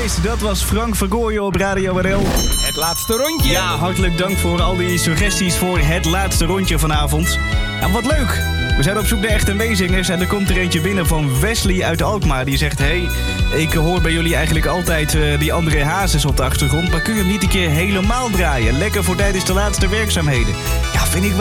Feest, dat was Frank Vergooyen op Radio NL. Het laatste rondje. Ja, hartelijk dank voor al die suggesties voor het laatste rondje vanavond. Nou, wat leuk. We zijn op zoek naar echte meezingers en er komt er eentje binnen van Wesley uit Alkmaar. Die zegt, hey, ik hoor bij jullie eigenlijk altijd die André Hazes op de achtergrond. Maar kun je hem niet een keer helemaal draaien? Lekker voor tijdens de laatste werkzaamheden. Ja, vind ik wel